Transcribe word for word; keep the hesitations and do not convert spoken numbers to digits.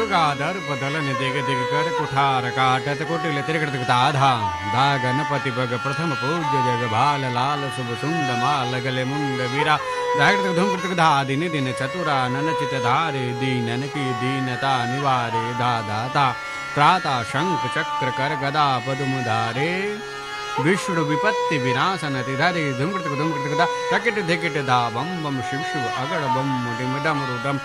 गादर पदलन दिग दिग कर कुठार काटत कुटिल त्रिकृत धाधा धा गणपति बग प्रथम पूज्य जग भाल लाल शुभ सुंद माल गले मुंड वीरा धाकृत धूम कृत धा दिन दिन चतुरा नन चित धारे दीनन की दीनता निवारे धा दाता त्राता शंख चक्र कर गदा पद्म धारे विष्णु विपत्ति विनाशन तिधारे धूम कृत धूम कृत धा टकिट धिकिट धा बम बम शिव शिव अगड़ बम डिम डम रुदम